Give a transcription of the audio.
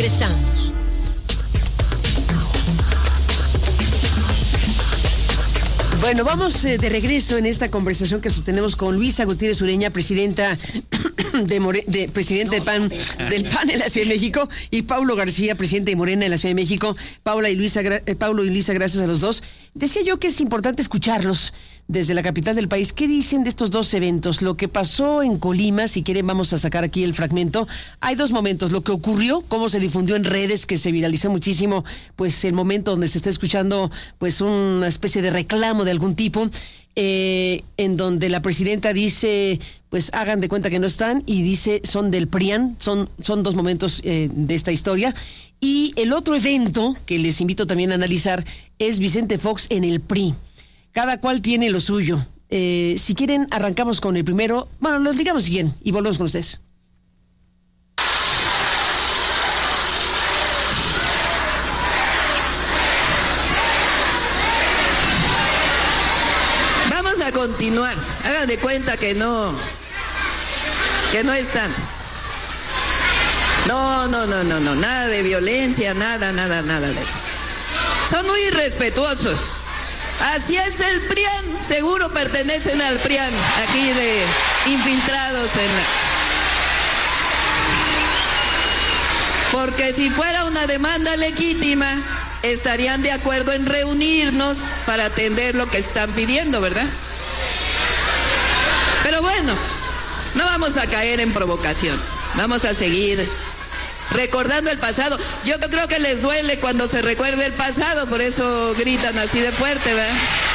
Regresamos. Bueno, vamos de regreso en esta conversación que sostenemos con Luisa Gutiérrez Ureña, presidenta presidente del PAN en la Ciudad de México, y Paulo García, presidente de Morena en la Ciudad de México. Paulo y Luisa, gracias a los dos. Decía yo que es importante escucharlos desde la capital del país. ¿Qué dicen de estos dos eventos? Lo que pasó en Colima, si quieren vamos a sacar aquí el fragmento. Hay dos momentos, lo que ocurrió, cómo se difundió en redes, que se viralizó muchísimo, pues el momento donde se está escuchando pues una especie de reclamo de algún tipo, en donde la presidenta dice, pues hagan de cuenta que no están, y dice, son del PRIAN. Son dos momentos de esta historia. Y el otro evento que les invito también a analizar es Vicente Fox en el PRI. Cada cual tiene lo suyo. Si quieren, arrancamos con el primero. Bueno, los digamos si quieren y volvemos con ustedes. Vamos a continuar. Hagan de cuenta que no están. No. Nada de violencia, nada de eso. Son muy irrespetuosos. Así es el PRIAN, seguro pertenecen al PRIAN, aquí de infiltrados Porque si fuera una demanda legítima, estarían de acuerdo en reunirnos para atender lo que están pidiendo, ¿verdad? Pero bueno, no vamos a caer en provocaciones, vamos a seguir recordando el pasado. Yo creo que les duele cuando se recuerda el pasado, por eso gritan así de fuerte, ¿verdad?